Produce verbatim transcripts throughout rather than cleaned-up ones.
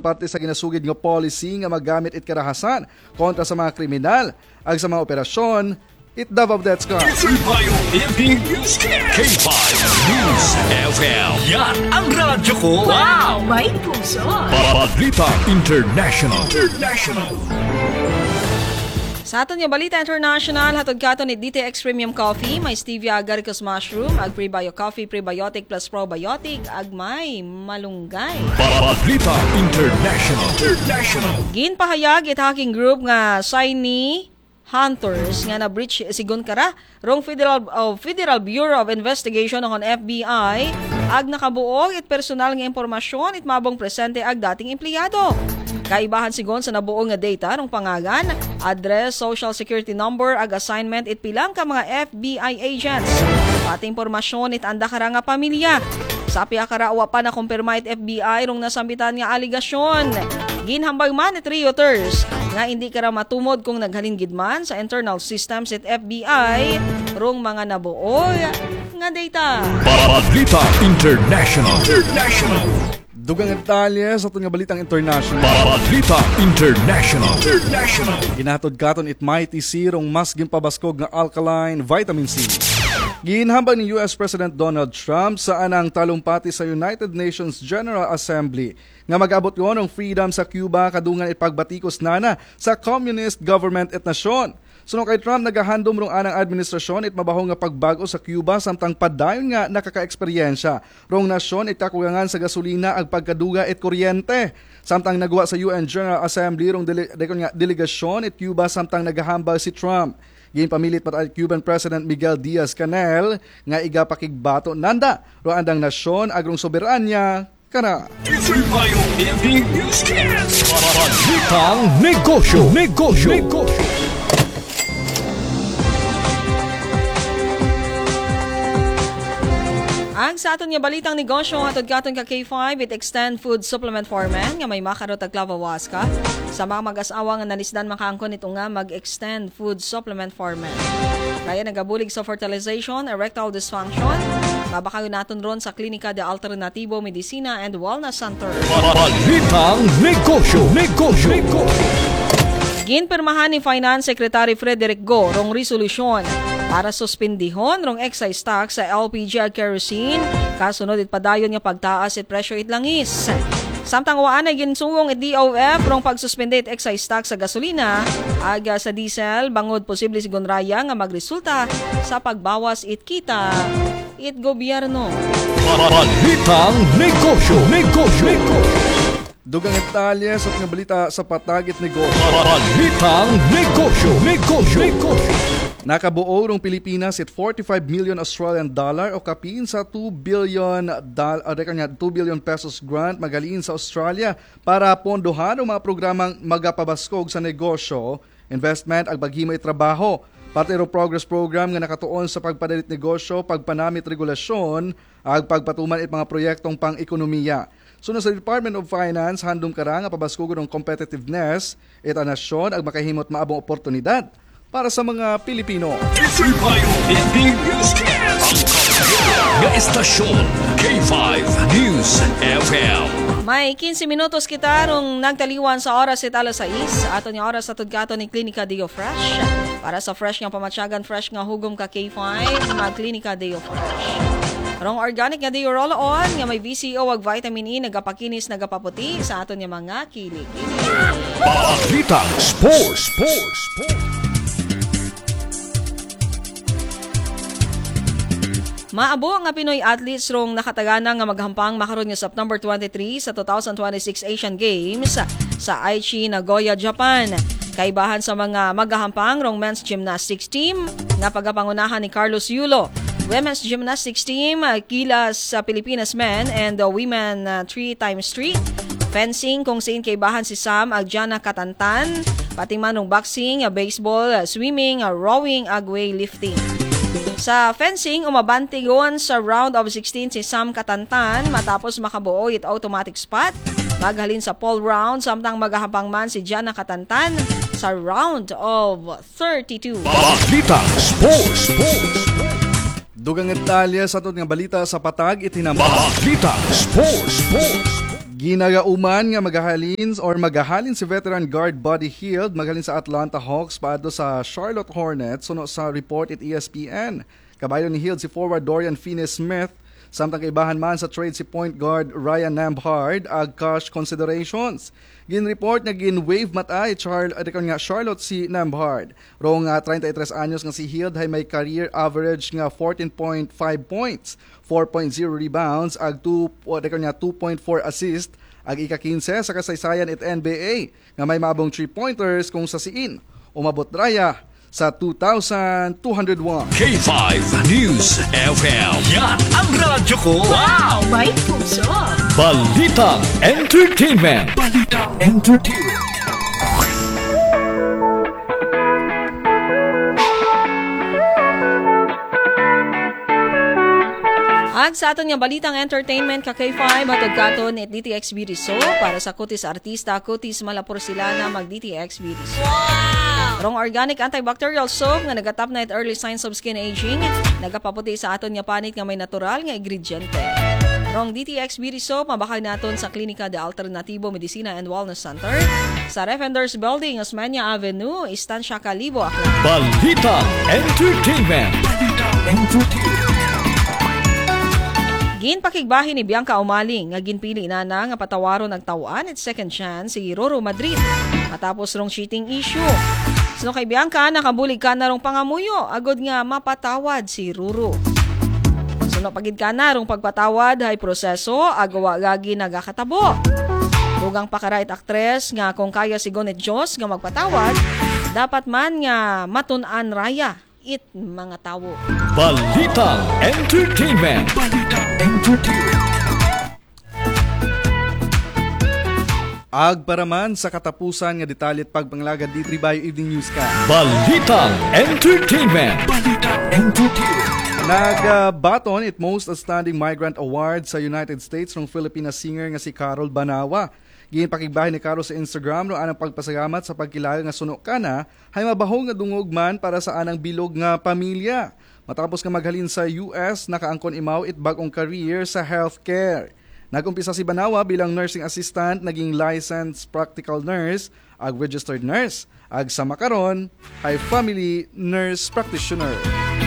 parte sa ginasugid nga policy nga magamit it karahasan kontra sa mga kriminal ag sa mga operasyon it Davao Death Squad. K five News F M. Yan ang radyo ko. Wow, may puso. Balita International. International. Sa aton nga Balita International, hatod katon ni D T X Premium Coffee, may stevia agaricus mushroom, ag prebio coffee, prebiotic plus probiotic, ag may malunggay. Balita International. International. Ginpahayag it hacking group nga Shiny Hunters nga na breach sigon kara rong Federal of Federal Bureau of Investigation ng F B I ag nakabuog it personal nga impormasyon it mabong presente ag dating empleyado. Kaibahan sigon sa nabuo nga data ng pangagan, address, social security number, ag assignment it pilang ka mga F B I agents. Pati impormasyon it anda kara nga pamilya. Sapi akarawa pa na kumpirma it F B I rong nasambitan nga aligasyon. Ginhambag man it Reuters nga hindi kara matumod kung naghalin gidman sa internal systems it F B I rong mga nabuo nga data. Balita International. International. Dugang detalye sa itong balitang international. Balita International. International. Ginatod katon it mighty sirong mas gimpabaskog nga alkaline vitamin C. Ginhambag ni U S President Donald Trump sa anang talumpati sa United Nations General Assembly nga mag-abot yon ng freedom sa Cuba kadungan ipagbatikos nana sa communist government at nasyon. Suno kay Trump, nagahandom rong anang administrasyon it mabaho nga pagbago sa Cuba samtang padayon nga nakaka-eksperyensya. Rong nasyon it kakugangan sa gasolina ag pagkaduga it kuryente. Samtang nagawa sa U N General Assembly rong dele- de- delegasyon it Cuba samtang nagahambal si Trump. Ginpamilit pa ang Cuban President Miguel Diaz-Canel nga igapakigbato nanda ro andang nasyon agrong soberanya kana. Balitang negosyo. Negosyo. Negosyo. Ang sa aton nga balitang negosyo hatod katon ka K five it extend food supplement for men nga may makarot ag clavahuasca sa mga mag-asawa nga nalisdan makaangkon ito nga mag-extend food supplement for men. Kaya nagabulig sa fertilization, erectile dysfunction, mabakayo naton ron sa Klinika de Alternativo Medicina and Wellness Center. Balitang negosyo. Negosyo. Negosyo. Ginpirmahan ni Finance Secretary Frederick Go rong resolusyon para suspendihon rong excise tax sa L P G at kerosene kasunod it padayon nga pagtaas it presyo it langis. Samtang waan ay ginsungong it D O F rong pagsuspende it excise tax sa gasolina aga sa diesel bangod posible sigon raya nga magresulta sa pagbawas it kita it gobyerno. Balitang negosyo. Negosyo. Negosyo. Dugang detalye sa itong balita sa patagit negosyo. Balitang negosyo. Negosyo. Negosyo. Nakabuo rong Pilipinas it forty-five million Australian dollar o kapin sa two billion dal uh, two billion pesos grant magaling sa Australia para pondohan ang mga programang magapabaskog sa negosyo, investment ag paghimay trabaho. Parte ro progress program nga nakatuon sa pagpadalit negosyo, pagpanamit regulasyon ag pagpatuman it mga proyektong pang-ekonomiya. Sunod sa Department of Finance, handom kara nga pabaskogon ng competitiveness it ang nasyon ag makahimot maabong oportunidad para sa mga Pilipino. Nga estasyon K five News F M. May quince minutos kita rong nagtaliwan sa oras it alas sais. Ato nga oras sa tudkato ni Klinika Deo Fresh. Para sa fresh nga pamatsyagan, fresh nga hugom ka K five, mag Klinika Deo Fresh. Rong organic nga Deo Roll-On nga may V C O ag vitamin E nagapakinis nagapaputi sa ato nga mga kilikili. Balitang Sports. Sports. Sports. Maabo nga Pinoy athletes rong nakatagana nga maghampang makaron nga September twenty-three sa twenty twenty-six Asian Games sa Aichi, Nagoya, Japan. Kaibahan sa mga maghahampang rong men's gymnastics team nga pagapangunahan ni Carlos Yulo. Women's gymnastics team, kilas sa Pilipinas men and the women uh, three times three. Fencing kung siin kaibahan si Sam Agjana Katantan. Pati manong boxing, baseball, swimming, rowing, ag weightlifting. Sa fencing, umabantigon sa round of sixteen si Sam Katantan matapos makabuo it automatic spot. Maghalin sa pole round samtang magahapang man si Jana Katantan sa round of thirty-two. Balita Sports. Sports. Dugang detalye sa itong nga balita sa patag itinambang. Balita Sports. Sports. Ginagauman nga magahalin or magahalin si veteran guard Buddy Hield magahalin sa Atlanta Hawks paadto sa Charlotte Hornets suno sa report at E S P N. Kabayo ni Hield si forward Dorian Finney-Smith samtang kaibahan man sa trade si point guard Ryan Nembhard ag cash considerations. Gin-report nga gin-wave matay Char nga Charlotte si Nembhard. Rong uh, thirty-three anyos nga si Hield hay may career average nga fourteen point five points, four point zero rebounds ag two point four assist ag ika-fifteen sa kasaysayan it N B A nga may mabong three-pointers kung sa siin umabot raya sa two thousand two hundred one. K five News F M. Yan ang radyo ko. Wow! May puso! Balitang Entertainment. Balitang Entertainment. Ag sa aton nga balitang entertainment ka K five hatod katon it D T X Beauty Soap para sa kutis artista kutis malapor sila na mag D T X Beauty Soap. Wow! Rong organic antibacterial soap nga nagatap na it early signs of skin aging, nagapaputi sa aton nga panit nga may natural nga ingrediente. Rong D T X Beauty Soap mabakay naton sa Klinika de Alternativo Medicina and Wellness Center sa Defenders Building, Osmeña Avenue, Estancia Calibo, Aklan. Balitang Entertainment. Balitang Entertainment. Ginpakigbahin ni Bianca Umaling nga ginpili na na nga patawaron ang tawaan at second chance si Roro Madrid matapos rong cheating issue. Sino kay Bianca nakabulig ka na rong pangamuyo agod nga mapatawad si Roro. Sino pagid ka na rong pagpatawad hay proseso agawa gagi nagakatabo. Dugang pakarait aktres nga kung kaya si Gonet Diyos nga magpatawad dapat man nga matun-an raya it mga tawo. Balitang Entertainment. Balitang Entertainment. Agparaman sa katapusan nga detalye at pagpanglagad di Tribayo Evening News ka. Balitang Entertainment. Balitang Entertainment. Nagbaton it Most Outstanding Migrant Award sa United States ng Filipina singer nga si Carol Banawa. Ginpakigbahin ni Carol sa Instagram no anang pagpasalamat sa pagkilala nga suno ka na hay mabahong nga dungog man para sa anang bilog nga pamilya. Matapos nga maghalin sa U S, nakaangkon imaw it bagong career sa healthcare. Nagumpisa si Banawa bilang nursing assistant, naging licensed practical nurse, ag registered nurse, ag sa makaron ay family nurse practitioner.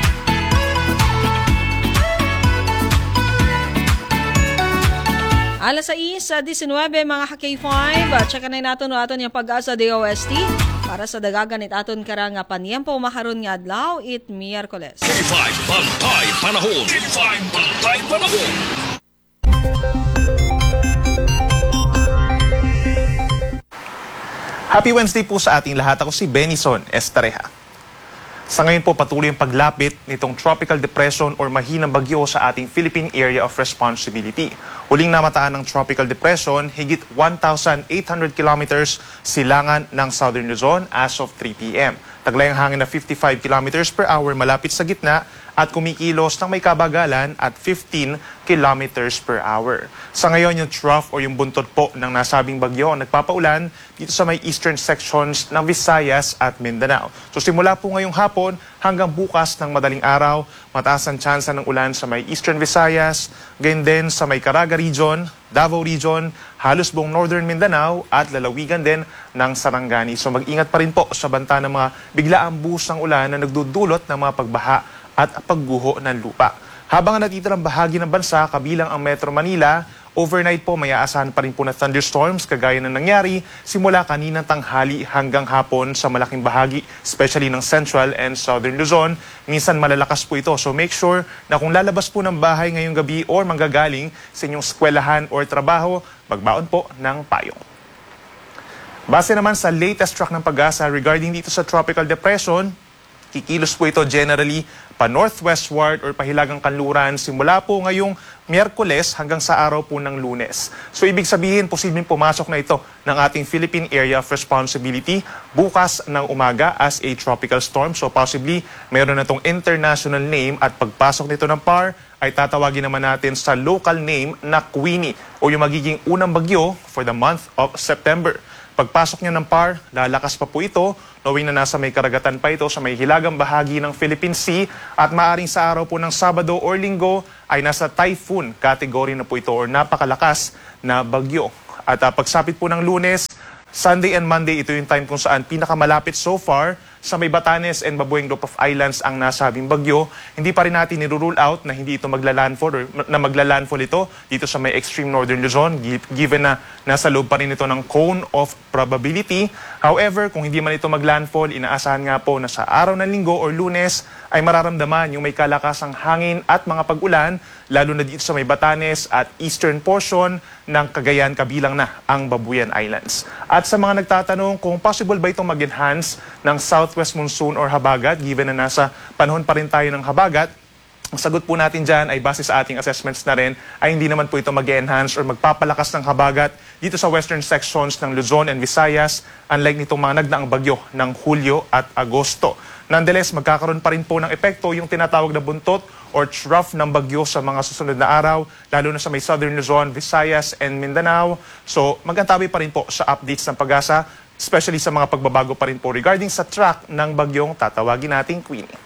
Alas sais sa nineteen mga ka-K five, tsaka na natin no aton yung pag-asa D O S T para sa dagagan it aton karang nga panyempo makaron nga adlaw it Miyerkules. K five Bantay Panahon. K five Bantay Panahon. Happy Wednesday po sa ating lahat. Ako si Benison Estareja. Sa ngayon po patuloy ang paglapit nitong tropical depression or mahinang bagyo sa ating Philippine Area of Responsibility. Huling namataan ng tropical depression, higit one thousand eight hundred kilometers silangan ng Southern Luzon as of three p m Taglay ang hangin na fifty-five kilometers per hour malapit sa gitna at kumikilos ng may kabagalan at fifteen kilometers per hour. Sa ngayon, yung trough o yung buntot po ng nasabing bagyo ang nagpapaulan dito sa may eastern sections ng Visayas at Mindanao. So simula po ngayong hapon hanggang bukas ng madaling araw, mataas ang tsansa ng ulan sa may eastern Visayas, gayon din sa may Caraga region, Davao region, halos buong northern Mindanao at lalawigan din ng Sarangani. So mag-ingat pa rin po sa banta ng mga biglaang buhos ng ulan na nagdudulot ng mga pagbaha at pagguho ng lupa. Habang natitirang bahagi ng bansa, kabilang ang Metro Manila, overnight po may aasahan pa rin po na thunderstorms kagaya ng nangyari simula kaninang tanghali hanggang hapon sa malaking bahagi, especially ng Central and Southern Luzon. Minsan malalakas po ito. So make sure na kung lalabas po ng bahay ngayong gabi or manggagaling sa inyong eskwelahan or trabaho, magbaon po ng payong. Base naman sa latest track ng Pag-asa regarding dito sa tropical depression, kikilos po ito generally pa-northwestward or pahilagang kanluran simula po ngayong Miyerkules hanggang sa araw po ng Lunes. So ibig sabihin, posibleng pumasok na ito ng ating Philippine Area of Responsibility bukas ng umaga as a tropical storm. So possibly, meron na itong international name at pagpasok nito ng P A R ay tatawagin naman natin sa local name na Queenie o yung magiging unang bagyo for the month of September. Pagpasok niya ng P A R, lalakas pa po ito, knowing na nasa may karagatan pa ito sa may hilagang bahagi ng Philippine Sea At maaring sa araw po ng Sabado or Linggo ay nasa typhoon category na po ito or napakalakas na bagyo. At uh, pagsapit po ng Lunes, Sunday and Monday, ito yung time kung saan pinakamalapit so far sa may Batanes and Babueng Group of Islands ang nasabing bagyo. Hindi pa rin natin nirule out na hindi ito maglalandfall or na maglalandfall ito dito sa may extreme northern Luzon given na nasa loob pa rin ito ng cone of probability. However, kung hindi man ito maglandfall, inaasahan nga po na sa araw ng Linggo or Lunes ay mararamdaman yung may kalakasang hangin at mga pag-ulan lalo na dito sa may Batanes at eastern portion ng Cagayan kabilang na ang Babuyan Islands. At sa mga nagtatanong kung possible ba itong mag-enhance ng southwest monsoon or habagat given na nasa panahon pa rin tayo ng habagat, ang sagot po natin dyan ay base sa ating assessments na rin ay hindi naman po ito mag-enhance or magpapalakas ng habagat dito sa western sections ng Luzon and Visayas unlike nitong mga nagdaang bagyo ng Hulyo at Agosto. Nonetheless, magkakaroon pa rin po ng epekto yung tinatawag na buntot or trough ng bagyo sa mga susunod na araw, lalo na sa may southern Luzon, Visayas, and Mindanao. So, mag-antabi pa rin po sa updates ng Pag-asa, especially sa mga pagbabago pa rin po regarding sa track ng bagyong tatawagin nating Queenie.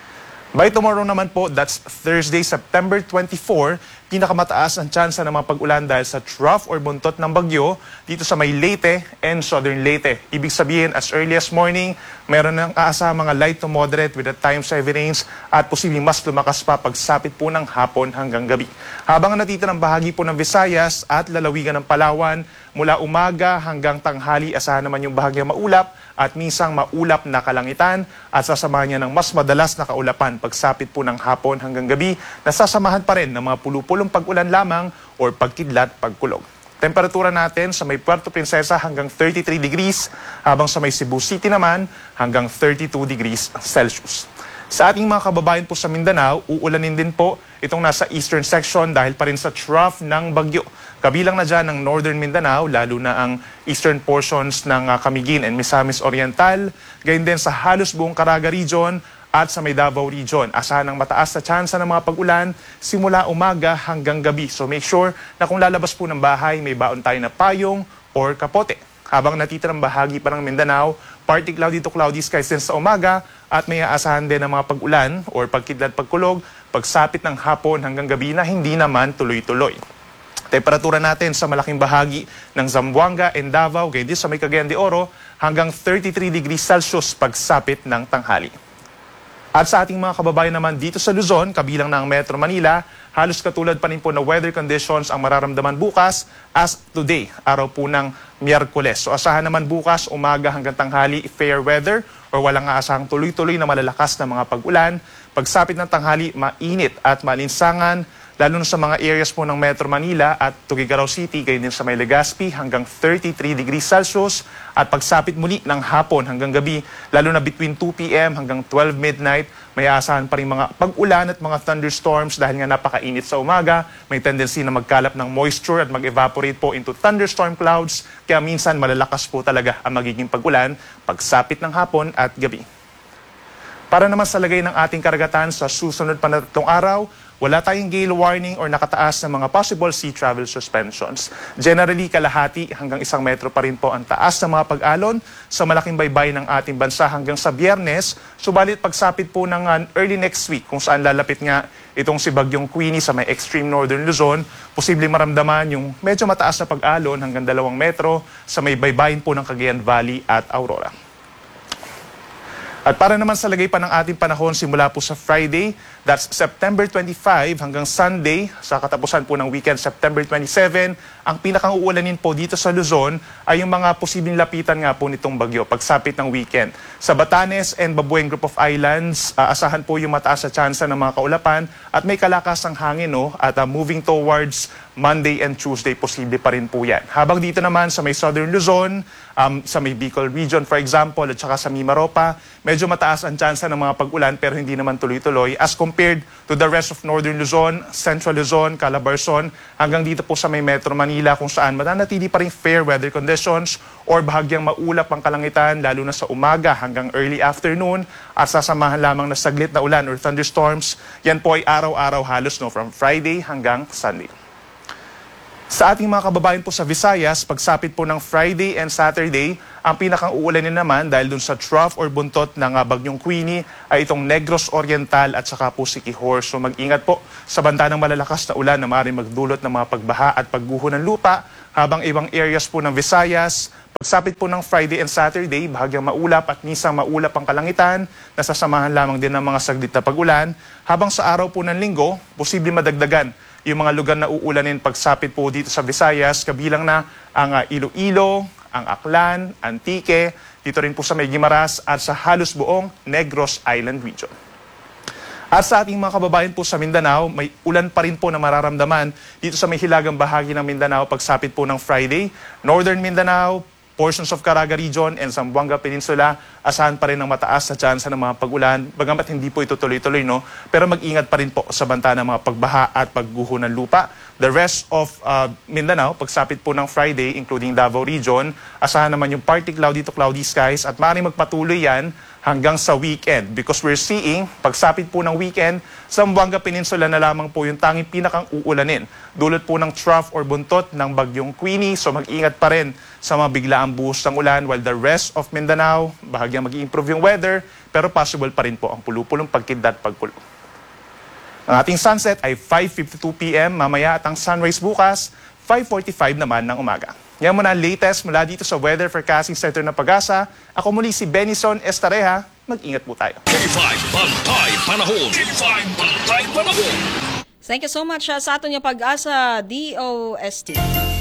By tomorrow naman po, that's Thursday, September twenty-fourth, pinakamataas ang tsansa ng mga pag-ulan dahil sa trough or buntot ng bagyo dito sa may Leyte and Southern Leyte. Ibig sabihin, as early as morning, meron ng aasahang mga light to moderate with at times heavy rains at posibleng mas lumakas pa pagsapit po ng hapon hanggang gabi. Habang natitirang bahagi po ng Visayas at lalawigan ng Palawan, mula umaga hanggang tanghali, asahan naman yung bahagyang maulap at minsang maulap na kalangitan at sasamahan niya ng mas madalas na kaulapan pagsapit po ng hapon hanggang gabi na sasamahan pa rin ng mga pulupulong pag-ulan lamang or pagkidlat pagkulog. Temperatura natin sa may Puerto Princesa hanggang thirty-three degrees habang sa may Cebu City naman hanggang thirty-two degrees Celsius. Sa ating mga kababayan po sa Mindanao, uulanin din po itong nasa eastern section dahil pa rin sa trough ng bagyo. Kabilang na dyan ang northern Mindanao, lalo na ang eastern portions ng uh, Camiguin and Misamis Oriental, gayon din sa halos buong Caraga region at sa may Davao region. Asahan ng mataas na tsansa ng mga pag-ulan simula umaga hanggang gabi. So make sure na kung lalabas po ng bahay, may baon tayo na payong or kapote. Habang natitirang bahagi pa ng Mindanao, partly cloudy to cloudy skies din sa umaga at may aasahan din ng mga pag-ulan or pagkidlat pagkulog pagsapit ng hapon hanggang gabi na hindi naman tuloy-tuloy. Temperatura natin sa malaking bahagi ng Zamboanga and Davao, gayon din sa may Cagayan de Oro, hanggang thirty-three degrees Celsius pagsapit ng tanghali. At sa ating mga kababayan naman dito sa Luzon, kabilang ng Metro Manila, halos katulad pa rin po na weather conditions ang mararamdaman bukas as today, araw po ng Miyerkules. So asahan naman bukas, umaga hanggang tanghali, fair weather or walang aasahang tuloy-tuloy na malalakas na mga pag-ulan. Pagsapit ng tanghali, mainit at malinsangan, lalo na sa mga areas po ng Metro Manila at Tuguegarao City, gayon din sa may Legazpi hanggang thirty-three degrees Celsius at pagsapit muli ng hapon hanggang gabi, lalo na between two p m hanggang twelve midnight, may aasahan pa rin mga pag-ulan at mga thunderstorms dahil nga napakainit sa umaga, may tendency na magkalap ng moisture at mag-evaporate po into thunderstorm clouds, kaya minsan malalakas po talaga ang magiging pag-ulan pagsapit ng hapon at gabi. Para naman sa lagay ng ating karagatan sa susunod pa na tatlong araw, wala tayong gale warning or nakataas na mga possible sea travel suspensions. Generally, kalahati hanggang isang metro pa rin po ang taas ng mga pag-alon sa malaking baybay ng ating bansa hanggang sa Biyernes. Subalit pagsapit po ng uh, early next week kung saan lalapit nga itong si Bagyong Queenie sa may extreme northern Luzon, posibleng maramdaman yung medyo mataas na pag-alon hanggang dalawang metro sa may baybayin po ng Cagayan Valley at Aurora. At para naman sa lagay pa ng ating panahon simula po sa Friday, that's September twenty-fifth hanggang Sunday, sa katapusan po ng weekend, September twenty-seventh, ang pinakang uulanin po dito sa Luzon ay yung mga posibleng lapitan nga po nitong bagyo, pagsapit ng weekend. Sa Batanes and Babueng Group of Islands, uh, asahan po yung mataas na tsansa ng mga kaulapan at may kalakasang hangin no, at uh, moving towards Monday and Tuesday, posible pa rin po yan. Habang dito naman sa may Southern Luzon, um, sa may Bicol region for example, at saka sa Mimaropa, medyo mataas ang tsansa ng mga pag-ulan pero hindi naman tuloy-tuloy as compared to the rest of Northern Luzon, Central Luzon, Calabarzon, hanggang dito po sa may Metro Manila kung saan mananatili pa rin fair weather conditions or bahagyang maulap ang kalangitan lalo na sa umaga hanggang early afternoon at sasamahan lamang na saglit na ulan or thunderstorms. Yan po ay araw-araw halos no, from Friday hanggang Sunday. Sa ating mga kababayan po sa Visayas, pagsapit po ng Friday and Saturday, ang pinakang uulanin naman dahil dun sa trough or buntot ng uh, bagyong Queenie ay itong Negros Oriental at saka po Siquijor. So mag-ingat po sa banta ng malalakas na ulan na maaaring magdulot ng mga pagbaha at pagguho ng lupa, habang ibang areas po ng Visayas, pagsapit po ng Friday and Saturday, bahagyang maulap at minsan maulap ang kalangitan, nasasamahan lamang din ng mga saglit na pag-ulan, habang sa araw po ng linggo, posibleng madagdagan yung mga lugar na uulanin pagsapit po dito sa Visayas, kabilang na ang uh, Iloilo, ang Aklan, Antique, dito rin po sa May Guimaras at sa halos buong Negros Island region. At sa ating mga kababayan po sa Mindanao, may ulan pa rin po na mararamdaman dito sa may hilagang bahagi ng Mindanao pagsapit po ng Friday. Northern Mindanao, portions of Caraga Region and Zamboanga Peninsula, asahan pa rin ng mataas na tsansa ng mga pag-ulan, bagamat hindi po ito tuloy-tuloy, no? Pero mag-ingat pa rin po sa banta ng mga pagbaha at pagguho ng lupa. The rest of uh, Mindanao, pagsapit po ng Friday, including Davao Region, asahan naman yung partly cloudy to cloudy skies at maaaring magpatuloy yan hanggang sa weekend because we're seeing, pagsapit po ng weekend, Zamboanga Peninsula na lamang po yung tanging pinakang uulanin. Dulot po ng trough or buntot ng bagyong Queenie, so mag-ingat pa rin sa mga biglaang buhos ng ulan, while the rest of Mindanao, bahagyang mag-i-improve yung weather, pero possible pa rin po ang pulupulong pagkidlat pagpulo. Ang ating sunset ay five fifty-two p m mamaya at ang sunrise bukas, five forty-five naman ng umaga. Yan muna ang latest mula dito sa Weather Forecasting Center ng Pag-asa. Ako muli si Benison Estareha. Mag-ingat po tayo. K five Bantay Panahon. K five Bantay Panahon. Thank you so much uh, sa aton yung Pag-asa D O S T.